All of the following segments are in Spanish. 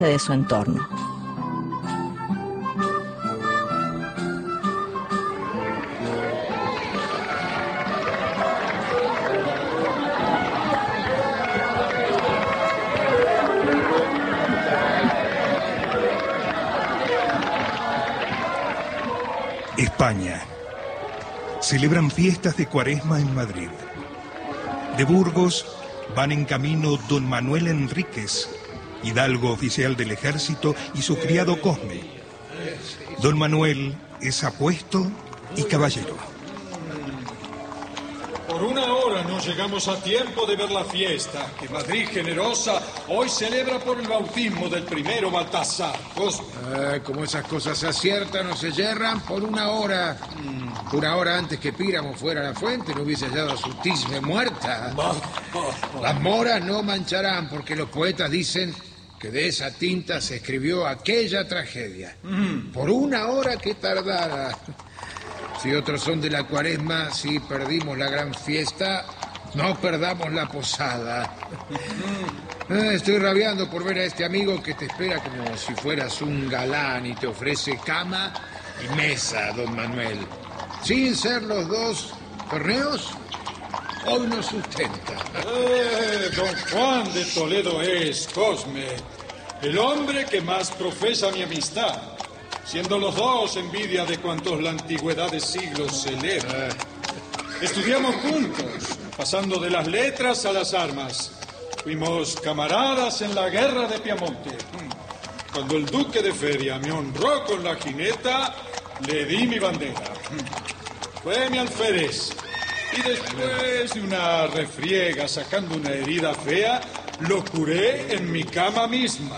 de su entorno. España. Celebran fiestas de Cuaresma en Madrid. De Burgos van en camino don Manuel Enríquez, hidalgo oficial del ejército, y su criado Cosme. Don Manuel es apuesto y caballero. Por una hora no llegamos a tiempo de ver la fiesta que Madrid generosa hoy celebra por el bautismo del primero Baltasar. Como esas cosas se aciertan o se yerran, por una hora. Una hora antes que Píramo fuera a la fuente no hubiese hallado a su tisbe muerta. Las moras no mancharán porque los poetas dicen que de esa tinta se escribió aquella tragedia. Por una hora que tardara. Si otros son de la Cuaresma, si perdimos la gran fiesta, no perdamos la posada. Estoy rabiando por ver a este amigo que te espera como si fueras un galán y te ofrece cama y mesa, don Manuel. Sin ser los dos torneos, hoy nos sustenta. Don Juan de Toledo es, Cosme, el hombre que más profesa mi amistad, siendo los dos envidia de cuantos la antigüedad de siglos celebra. Estudiamos juntos, pasando de las letras a las armas. Fuimos camaradas en la guerra de Piamonte. Cuando el duque de Feria me honró con la jineta, le di mi bandera. Fue mi alférez. Y después de una refriega sacando una herida fea, lo curé en mi cama misma.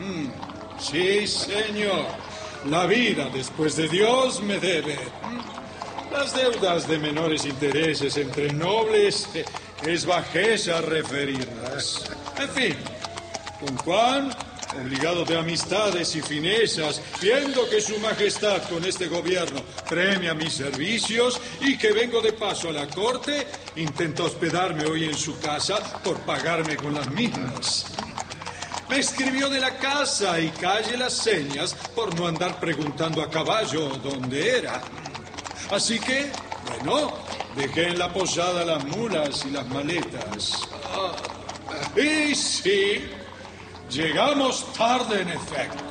Sí, señor. La vida después de Dios me debe. Las deudas de menores intereses entre nobles es bajeza referirlas. En fin, don Juan, obligado de amistades y finezas, viendo que su majestad con este gobierno premia mis servicios y que vengo de paso a la corte, intenta hospedarme hoy en su casa por pagarme con las mismas. Me escribió de la casa y calle las señas por no andar preguntando a caballo dónde era. Así que, bueno, dejé en la posada las mulas y las maletas. Y sí, llegamos tarde en efecto.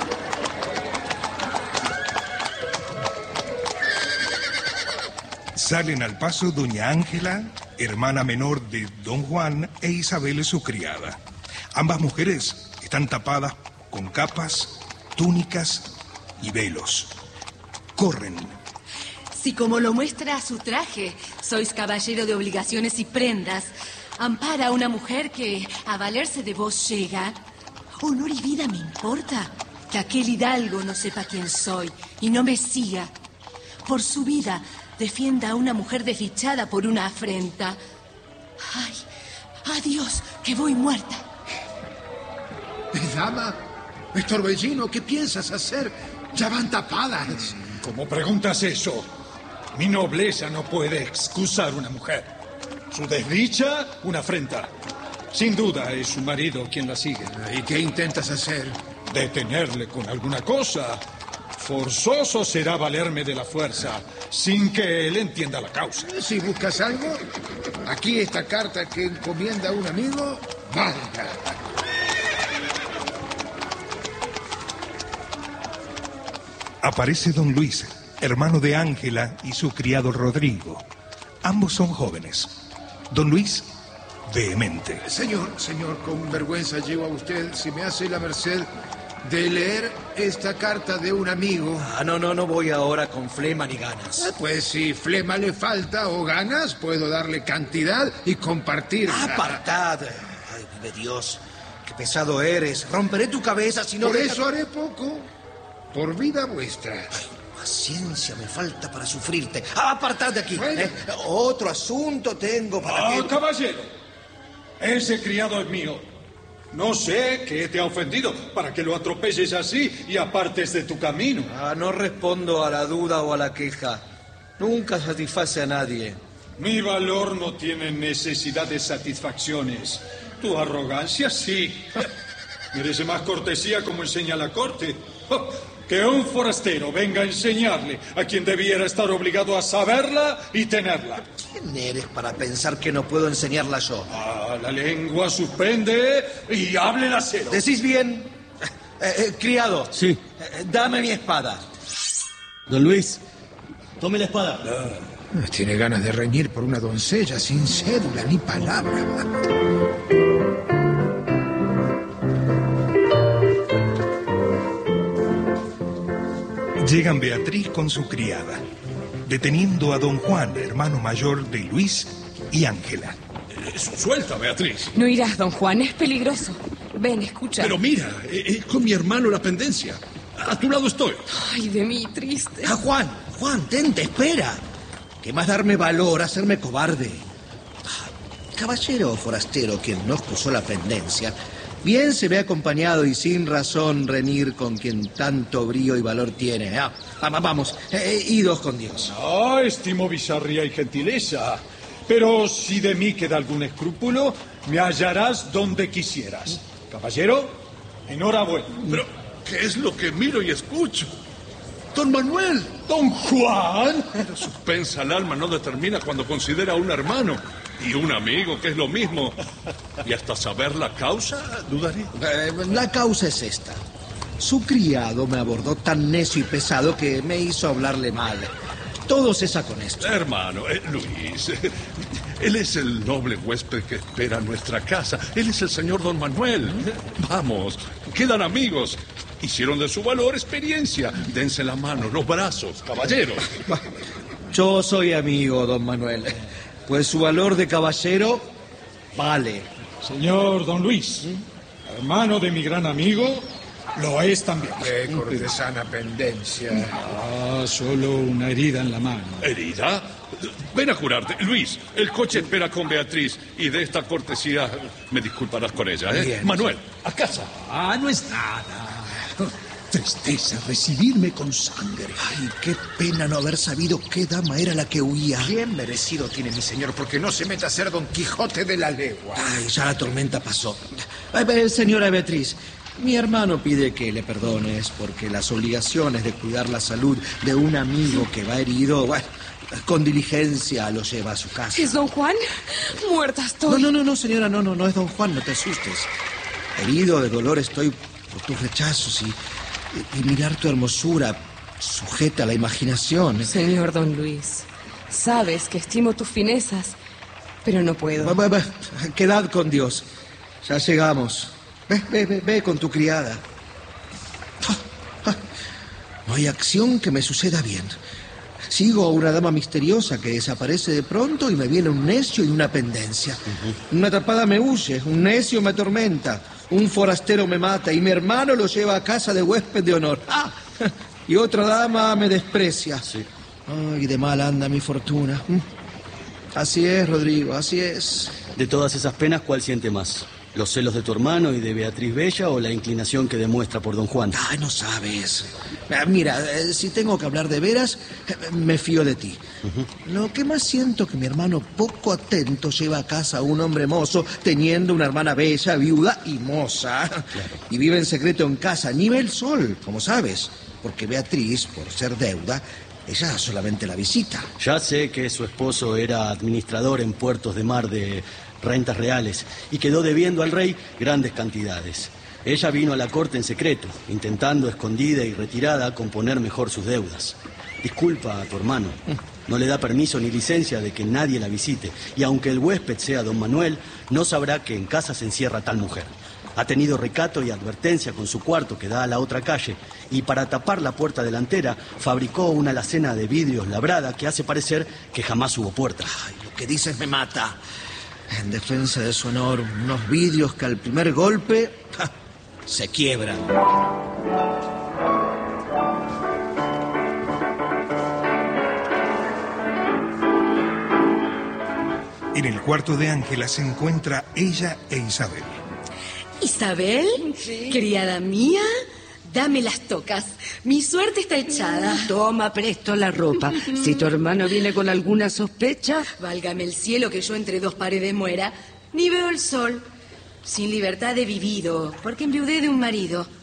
Salen al paso doña Ángela, hermana menor de don Juan, e Isabel, su criada. Ambas mujeres están tapadas con capas, túnicas y velos. Corren. Si como lo muestra su traje, sois caballero de obligaciones y prendas, ampara a una mujer que a valerse de vos llega, honor y vida me importa que aquel hidalgo no sepa quién soy y no me siga. Por su vida defienda a una mujer desdichada por una afrenta. ¡Ay! ¡Adiós! Que voy muerta. Dama, Torbellino, ¿qué piensas hacer? Ya van tapadas. ¿Cómo preguntas eso? Mi nobleza no puede excusar una mujer. Su desdicha, una afrenta. Sin duda es su marido quien la sigue. ¿Y qué intentas hacer? Detenerle con alguna cosa. Forzoso será valerme de la fuerza, sin que él entienda la causa. Si buscas algo, aquí esta carta que encomienda a un amigo, valga. Aparece don Luis, hermano de Ángela, y su criado Rodrigo. Ambos son jóvenes. Don Luis, vehemente. Señor, con vergüenza llevo a usted, si me hace la merced de leer esta carta de un amigo. No voy ahora con flema ni ganas. Pues si flema le falta o ganas, puedo darle cantidad y compartir. Apartad. Ay, vive Dios, qué pesado eres. Romperé tu cabeza si no... Por eso haré poco. Por vida vuestra. Ay, paciencia me falta para sufrirte. Apartad de aquí. Bueno. Otro asunto tengo para que... Caballero, ese criado es mío. No sé qué te ha ofendido para que lo atropelles así y apartes de tu camino. No respondo a la duda o a la queja. Nunca satisface a nadie. Mi valor no tiene necesidad de satisfacciones. Tu arrogancia sí. Merece más cortesía como enseña la corte. ¡Oh! Que un forastero venga a enseñarle a quien debiera estar obligado a saberla y tenerla. ¿Quién eres para pensar que no puedo enseñarla yo? Ah, la lengua suspende y hable la cero. ¿Decís bien? Criado. Sí. Dame mi espada. Don Luis, tome la espada. Tiene ganas de reñir por una doncella sin cédula ni palabra. Llegan Beatriz con su criada, deteniendo a don Juan, hermano mayor de Luis y Ángela. Suelta, Beatriz. No irás, don Juan, es peligroso. Ven, escucha. Pero mira, es con mi hermano la pendencia. A tu lado estoy. Ay, de mí, triste. Ah, Juan, tente, espera. ¿Qué más darme valor, hacerme cobarde? Caballero o forastero, quien no excusó la pendencia, bien se ve acompañado y sin razón reñir con quien tanto brío y valor tiene. Vamos, idos con Dios. Ah, estimo bizarría y gentileza. Pero si de mí queda algún escrúpulo, me hallarás donde quisieras. Caballero, enhorabuena. Pero, ¿qué es lo que miro y escucho? ¡Don Manuel! ¡Don Juan! La suspensa al alma no determina cuando considera a un hermano y un amigo, que es lo mismo. Y hasta saber la causa, dudaré. La causa es esta. Su criado me abordó tan necio y pesado que me hizo hablarle mal. Todo cesa con esto. Hermano, Luis, él es el noble huésped que espera nuestra casa. Él es el señor Don Manuel. Vamos, quedan amigos. Hicieron de su valor experiencia. Dense la mano, los brazos, caballeros. Yo soy amigo, don Manuel, pues su valor de caballero vale. Señor Don Luis, hermano de mi gran amigo, lo es también. ¡Qué cortesana pendencia! Ah, solo una herida en la mano. ¿Herida? Ven a curarte. Luis, el coche espera con Beatriz y de esta cortesía me disculparás con ella, ¿eh? Bien. Manuel, a casa. Ah, no es nada. Tristeza recibirme con sangre. Ay, qué pena no haber sabido qué dama era la que huía. Bien merecido tiene mi señor, porque no se meta a ser Don Quijote de la legua. Ay, ya la tormenta pasó. Señora Beatriz, mi hermano pide que le perdones porque las obligaciones de cuidar la salud de un amigo que va herido, bueno, con diligencia lo lleva a su casa. ¿Es don Juan? Muerta estoy. No, señora, no es don Juan, no te asustes. Herido de dolor estoy por tus rechazos y mirar tu hermosura sujeta a la imaginación. Señor don Luis, sabes que estimo tus finezas, pero no puedo. Quedad con Dios. Ya llegamos. Ve con tu criada. No hay acción que me suceda bien. Sigo a una dama misteriosa que desaparece de pronto y me viene un necio y una pendencia. Una tapada me huye, un necio me atormenta, un forastero me mata y mi hermano lo lleva a casa de huésped de honor. Y otra dama me desprecia. Sí. Ay, de mal anda mi fortuna. Así es, Rodrigo, así es. De todas esas penas, ¿cuál siente más? ¿Los celos de tu hermano y de Beatriz Bella o la inclinación que demuestra por don Juan? Ay, no sabes. Mira, si tengo que hablar de veras, me fío de ti. Lo que más siento que mi hermano poco atento lleva a casa a un hombre mozo teniendo una hermana bella, viuda y moza. Claro. Y vive en secreto en casa, ni ve el sol, como sabes. Porque Beatriz, por ser deuda, ella solamente la visita. Ya sé que su esposo era administrador en puertos de mar de rentas reales y quedó debiendo al rey grandes cantidades. Ella vino a la corte en secreto, intentando escondida y retirada componer mejor sus deudas. Disculpa a tu hermano, no le da permiso ni licencia de que nadie la visite, y aunque el huésped sea don Manuel, no sabrá que en casa se encierra tal mujer. Ha tenido recato y advertencia con su cuarto que da a la otra calle, y para tapar la puerta delantera fabricó una alacena de vidrios labrada que hace parecer que jamás hubo puerta. Ay, lo que dices me mata. En defensa de su honor, unos vidrios que al primer golpe se quiebran. En el cuarto de Ángela se encuentra ella e Isabel. ¿Isabel? Sí. Criada mía, dame las tocas. Mi suerte está echada. Toma presto la ropa. Si tu hermano viene con alguna sospecha... Válgame el cielo que yo entre dos paredes muera. Ni veo el sol. Sin libertad he vivido, porque enviudé de un marido.